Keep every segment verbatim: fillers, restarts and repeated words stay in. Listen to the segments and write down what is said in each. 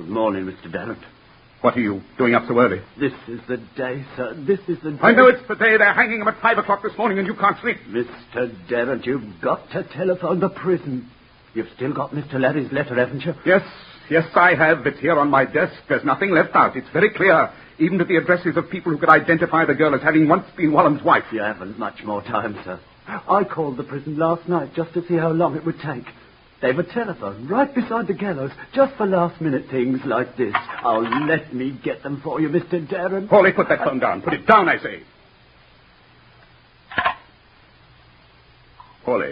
Good morning, Mister Darrant. What are you doing up so early? This is the day, sir. This is the day. I know it's the day. They're hanging him at five o'clock this morning and you can't sleep. Mister Darrant, you've got to telephone the prison. You've still got Mister Larry's letter, haven't you? Yes, yes, I have. It's here on my desk. There's nothing left out. It's very clear, even to the addresses of people who could identify the girl as having once been Wallen's wife. You haven't much more time, sir. I called the prison last night just to see how long it would take. They've a telephone right beside the gallows, just for last-minute things like this. Oh, let me get them for you, Mister Darrant. Paulie, put that phone down. Put it down, I say. Paulie,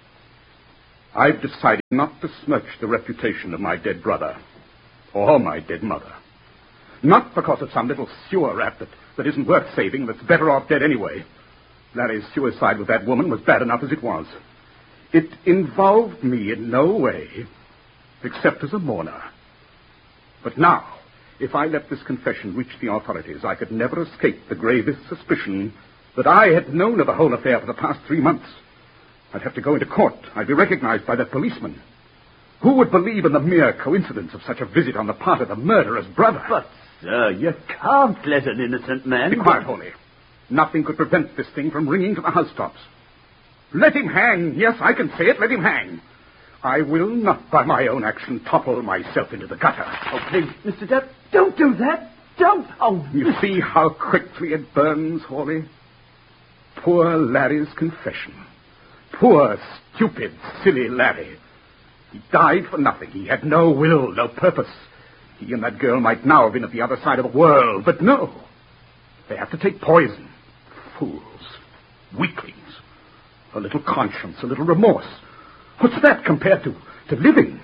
I've decided not to smirch the reputation of my dead brother or my dead mother. Not because of some little sewer rat that, that isn't worth saving, that's better off dead anyway. Larry's suicide with that woman was bad enough as it was. It involved me in no way, except as a mourner. But now, if I let this confession reach the authorities, I could never escape the gravest suspicion that I had known of the whole affair for the past three months. I'd have to go into court. I'd be recognized by that policeman. Who would believe in the mere coincidence of such a visit on the part of the murderer's brother? But, sir, you can't let an innocent man... Be quiet, Holly. Nothing could prevent this thing from ringing to the housetops. Let him hang. Yes, I can say it. Let him hang. I will not, by my own action, topple myself into the gutter. Oh, please, Mister Darrant, don't do that. Don't. Oh, you see how quickly it burns, Hawley? Poor Larry's confession. Poor, stupid, silly Larry. He died for nothing. He had no will, no purpose. He and that girl might now have been at the other side of the world, but no. They have to take poison. Fools. Weaklings. A little conscience, a little remorse. What's that compared to, to living?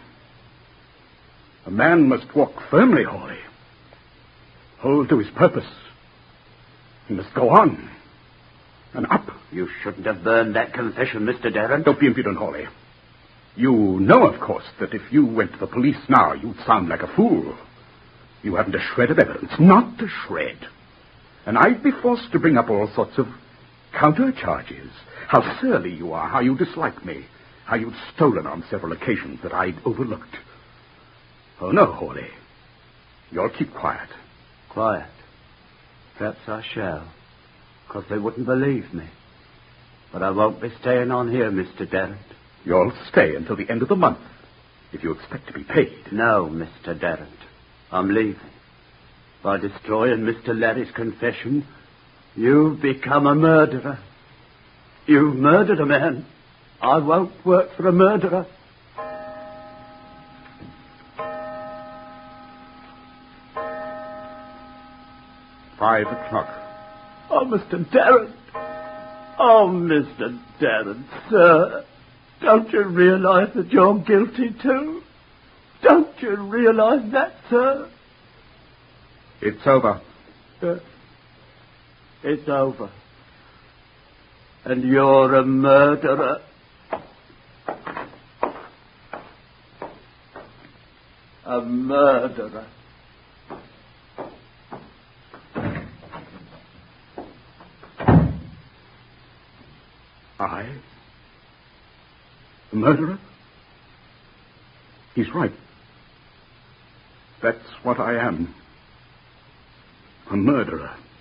A man must walk firmly, Hawley. Hold to his purpose. He must go on. And up. You shouldn't have burned that confession, Mister Darrant. Don't be impudent, Hawley. You know, of course, that if you went to the police now, you'd sound like a fool. You haven't a shred of evidence. Not a shred. And I'd be forced to bring up all sorts of counter-charges. How surly you are, how you dislike me, how you'd stolen on several occasions that I'd overlooked. Oh, no, Hawley. You'll keep quiet. Quiet? Perhaps I shall, because they wouldn't believe me. But I won't be staying on here, Mister Darrant. You'll stay until the end of the month, if you expect to be paid. No, Mister Darrant. I'm leaving. By destroying Mister Larry's confession, you've become a murderer. You've murdered a man. I won't work for a murderer. Five o'clock. Oh, Mister Darrant. Oh, Mister Darrant, sir. Don't you realize that you're guilty, too? Don't you realize that, sir? It's over. Uh, it's over. And you're a murderer. A murderer. I? A murderer? He's right. That's what I am. A murderer.